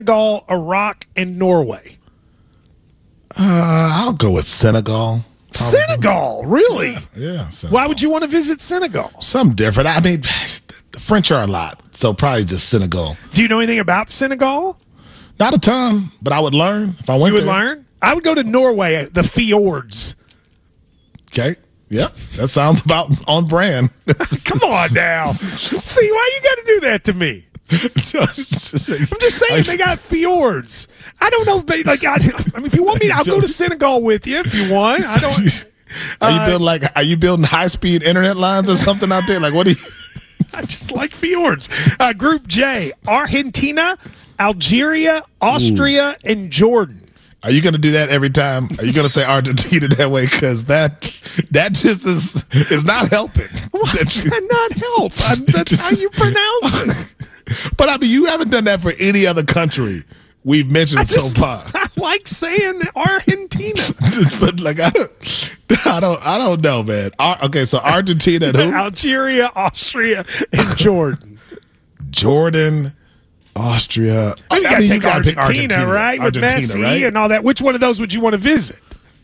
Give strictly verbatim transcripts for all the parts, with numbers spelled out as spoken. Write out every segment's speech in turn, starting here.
Senegal, Iraq, and Norway? Uh, I'll go with Senegal. Probably. Senegal, really? Yeah. yeah Senegal. Why would you want to visit Senegal? Something different. I mean, the French are a lot, so probably just Senegal. Do you know anything about Senegal? Not a ton, but I would learn if I went. You would there. learn? I would go to Norway, the fjords. Okay. Yep. That sounds about on brand. Come on now. See, why you got to do that to me? I'm just saying they got fjords. I don't know. They like. I, I mean, if you want me, I'll go to Senegal with you if you want. I don't. Are you uh, building like? Are you building high speed internet lines or something out there? Like what do you? I just like fjords. Uh, Group J: Argentina, Algeria, Austria, Ooh. and Jordan. Are you going to do that every time? Are you going to say Argentina that way? Because that that just is is not helping. Why that does you, that not help? I'm, that's just, how you pronounce it. But I mean, you haven't done that for any other country we've mentioned just, so far. I like saying Argentina. But like I don't, I don't, I don't know, man. Ar- okay, so Argentina, and who? Algeria, Austria, and Jordan. Jordan. Austria. I mean, you got to take Argentina, Argentina, right? Argentina, With Messi right? and all that. Which one of those would you want to visit?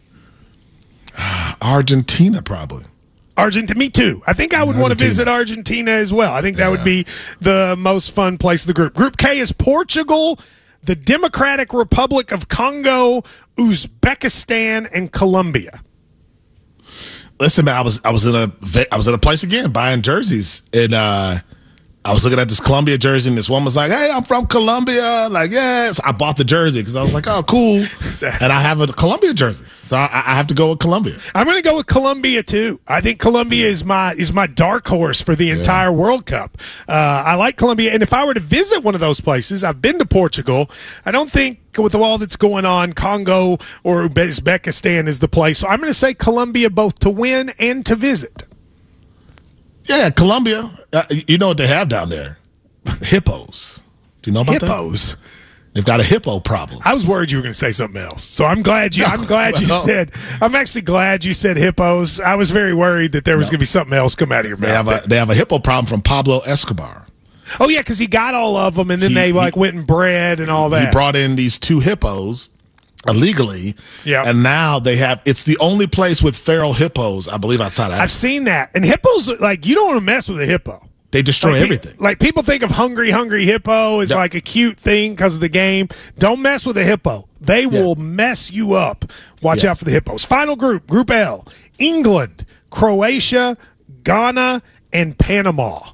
Argentina, probably. Argentina, me too. I think I would Argentina. want to visit Argentina as well. I think that yeah. would be the most fun place of the group. Group K is Portugal, the Democratic Republic of Congo, Uzbekistan, and Colombia. Listen, man, I was I was in a I was in a place again buying jerseys, and uh, I was looking at this Colombia jersey, and this woman was like, "Hey, I'm from Colombia." Like, yes, I bought the jersey because I was like, "Oh, cool," exactly. And I have a Colombia jersey, so I, I have to go with Colombia. I'm going to go with Colombia too. I think Colombia is my is my dark horse for the entire yeah. World Cup. Uh, I like Colombia, and if I were to visit one of those places, I've been to Portugal. I don't think with all that's going on, Congo or Uzbekistan is the place. So I'm going to say Colombia both to win and to visit. Yeah, Colombia. Uh, you know what they have down there? Hippos. Do you know about Hippos? that? Hippos. They've got a hippo problem. I was worried you were going to say something else. So I'm glad you. No, I'm glad you no. said. I'm actually glad you said hippos. I was very worried that there was no. going to be something else come out of your they mouth. Have a, they have a hippo problem from Pablo Escobar. Oh yeah, because he got all of them, and then he, they like he, went and bred and all that. He brought in these two hippos illegally, yeah, and now they have. It's the only place with feral hippos, I believe, outside of Africa. I've seen that, and hippos like you don't want to mess with a hippo. They destroy like, everything. Like people think of hungry, hungry hippo as yep. like a cute thing because of the game. Don't mess with a hippo. They yep. will mess you up. Watch yep. out for the hippos. Final group, Group L: England, Croatia, Ghana, and Panama.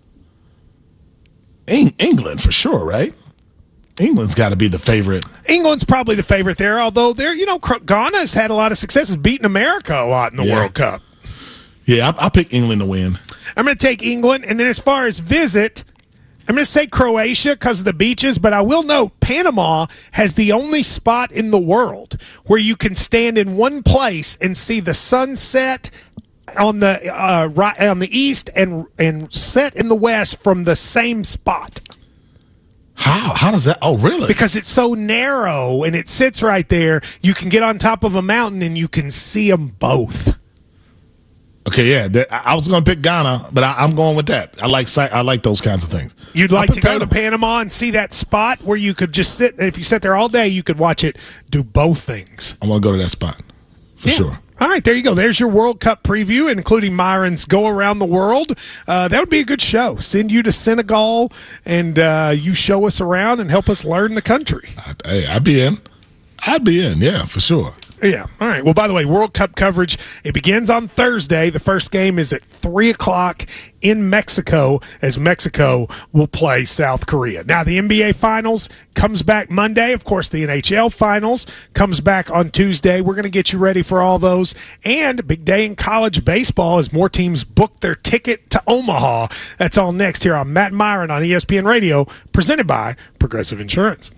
England for sure, right? England's got to be the favorite. England's probably the favorite there, although they're, you know, Ghana's had a lot of successes, beating America a lot in the yeah. World Cup. Yeah, I'll pick England to win. I'm going to take England, and then as far as visit, I'm going to say Croatia because of the beaches, but I will note Panama has the only spot in the world where you can stand in one place and see the sunset on the uh, right on the east and and set in the west from the same spot. How how does that? Oh, really? Because it's so narrow and it sits right there. You can get on top of a mountain and you can see them both. Okay, yeah, that, I was going to pick Ghana, but I, I'm going with that. I like I like those kinds of things. You'd like to go Panama. to Panama and see that spot where you could just sit, and if you sat there all day, you could watch it do both things. I'm going to go to that spot for yeah. sure. All right, there you go. There's your World Cup preview, including Myron's Go Around the World. Uh, that would be a good show. Send you to Senegal, and uh, you show us around and help us learn the country. Hey, I'd be in. I'd be in, yeah, for sure. Yeah. All right. Well, by the way, World Cup coverage, it begins on Thursday. The first game is at three o'clock in Mexico as Mexico will play South Korea. Now, the N B A Finals comes back Monday. Of course, the N H L Finals comes back on Tuesday. We're going to get you ready for all those. And big day in college baseball as more teams book their ticket to Omaha. That's all next here on Matt Myron on E S P N Radio, presented by Progressive Insurance.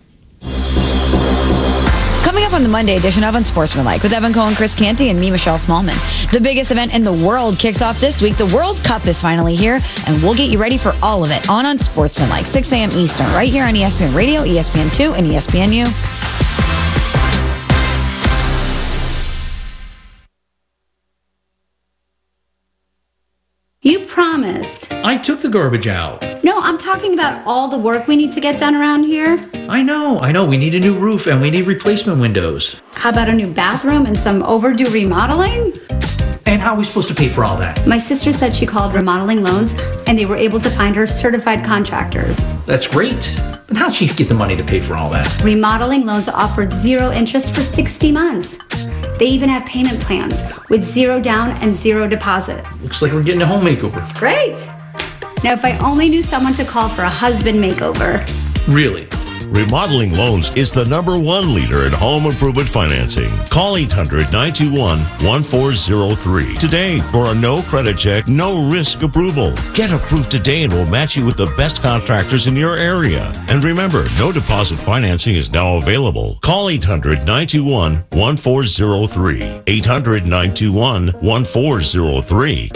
Coming up on the Monday edition of Unsportsmanlike with Evan Cohen, Chris Canty, and me, Michelle Smallman. The biggest event in the world kicks off this week. The World Cup is finally here, and we'll get you ready for all of it on Unsportsmanlike, six a.m. Eastern, right here on E S P N Radio, E S P N two, and E S P N U. You promised. I took the garbage out. No, I'm talking about all the work we need to get done around here. I know, I know. We need a new roof and we need replacement windows. How about a new bathroom and some overdue remodeling? And how are we supposed to pay for all that? My sister said she called Remodeling Loans and they were able to find her certified contractors. That's great. But how'd she get the money to pay for all that? Remodeling Loans offered zero interest for sixty months. They even have payment plans with zero down and zero deposit. Looks like we're getting a home makeover. Great. Now, if I only knew someone to call for a husband makeover. Really? Remodeling Loans is the number one leader in home improvement financing. Call eight hundred, nine two one, one four zero three today for a no credit check, no risk approval. Get approved today and we'll match you with the best contractors in your area. And remember, no deposit financing is now available. Call eight hundred, nine two one, one four zero three. eight hundred, nine two one, one four zero three.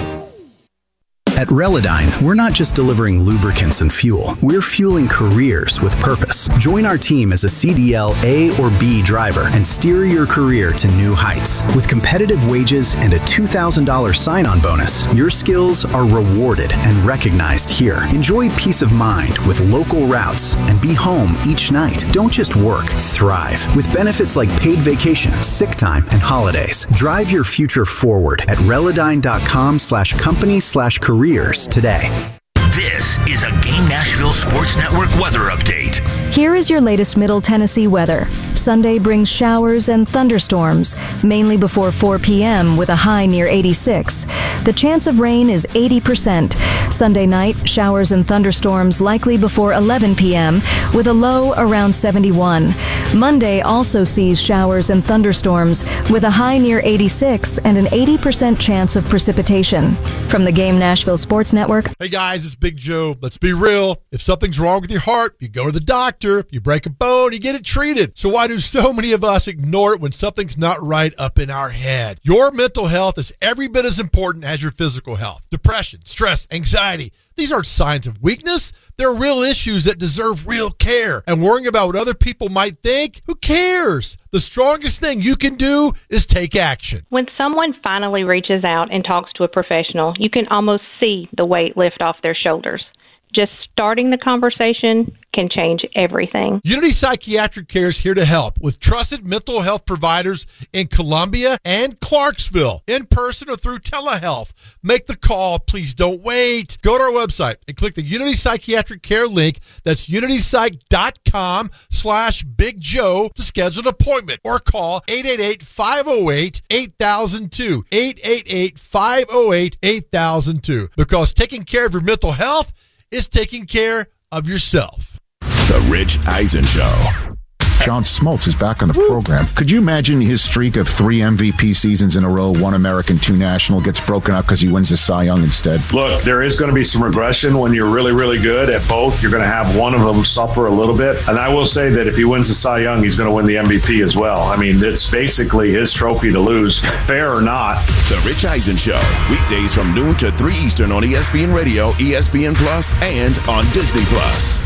At Relodyne, we're not just delivering lubricants and fuel. We're fueling careers with purpose. Join our team as a C D L A or B driver and steer your career to new heights. With competitive wages and a two thousand dollars sign-on bonus, your skills are rewarded and recognized here. Enjoy peace of mind with local routes and be home each night. Don't just work, thrive. With benefits like paid vacation, sick time, and holidays. Drive your future forward at Relodyne.com slash company slash career today. This is a Game Nashville Sports Network weather update. Here is your latest Middle Tennessee weather. Sunday brings showers and thunderstorms, mainly before four p.m. with a high near eighty-six. The chance of rain is eighty percent. Sunday night, showers and thunderstorms likely before eleven p.m. with a low around seventy-one. Monday also sees showers and thunderstorms with a high near eighty-six and an eighty percent chance of precipitation. From the Game Nashville Sports Network. Hey guys, it's Big Joe. Let's be real. If something's wrong with your heart, you go to the doctor. You break a bone, you get it treated. So why do so many of us ignore it when something's not right up in our head? Your mental health is every bit as important as your physical health. Depression, stress, anxiety. These aren't signs of weakness. They're real issues that deserve real care. And worrying about what other people might think, who cares? The strongest thing you can do is take action. When someone finally reaches out and talks to a professional, you can almost see the weight lift off their shoulders. Just starting the conversation can change everything. Unity Psychiatric Care is here to help with trusted mental health providers in Columbia and Clarksville, in person or through telehealth. Make the call. Please don't wait. Go to our website and click the Unity Psychiatric Care link. That's unitypsych.com slash Big Joe to schedule an appointment or call eight eight eight, five oh eight, eight thousand two. eight eight eight, five oh eight, eight thousand two. Because taking care of your mental health is taking care of yourself. The Rich Eisen Show. John Smoltz is back on the program. Could you imagine his streak of three M V P seasons in a row, one American, two national, gets broken up because he wins the Cy Young instead? Look, there is going to be some regression when you're really, really good at both. You're going to have one of them suffer a little bit. And I will say that if he wins the Cy Young, he's going to win the M V P as well. I mean, it's basically his trophy to lose, fair or not. The Rich Eisen Show, weekdays from noon to three Eastern on E S P N Radio, E S P N Plus, and on Disney Plus.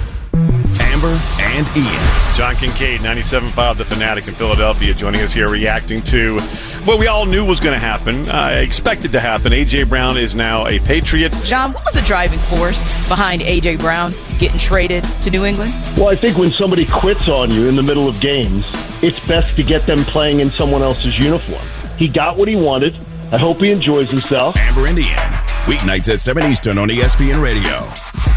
Amber and Ian. John Kincaid, ninety-seven point five The Fanatic in Philadelphia, joining us here reacting to what we all knew was going to happen, uh, expected to happen. A J. Brown is now a Patriot. John, what was the driving force behind A J. Brown getting traded to New England? Well, I think when somebody quits on you in the middle of games, it's best to get them playing in someone else's uniform. He got what he wanted. I hope he enjoys himself. Amber and Ian, weeknights at seven Eastern on E S P N Radio.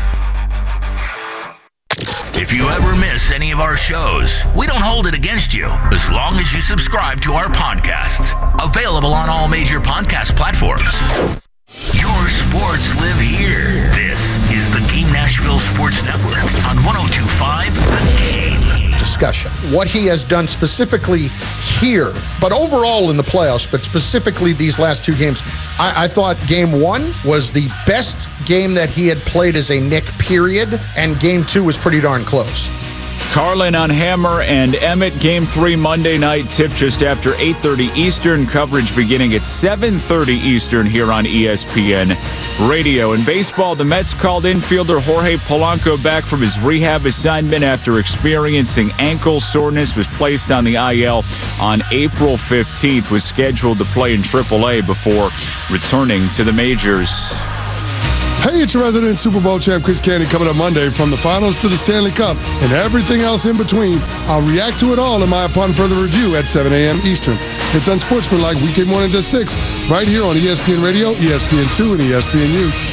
If you ever miss any of our shows, we don't hold it against you as long as you subscribe to our podcasts. Available on all major podcast platforms. Your sports live here. This is the Game Nashville Sports Network on one oh two point five The Game. Discussion. What he has done specifically here, but overall in the playoffs, but specifically these last two games, I, I thought game one was the best game that he had played as a Knick, period, and game two was pretty darn close. Carlin on Hammer and Emmett. Game three Monday night, tip just after eight thirty Eastern. Coverage beginning at seven thirty Eastern here on E S P N Radio. In baseball, the Mets called infielder Jorge Polanco back from his rehab assignment after experiencing ankle soreness. Was placed on the I L on April fifteenth. Was scheduled to play in triple A before returning to the majors. Hey, it's your resident Super Bowl champ, Chris Canty, coming up Monday from the finals to the Stanley Cup and everything else in between. I'll react to it all in my Upon Further Review at seven a.m. Eastern. It's Unsportsmanlike weekday mornings at six, right here on E S P N Radio, E S P N two, and E S P N U.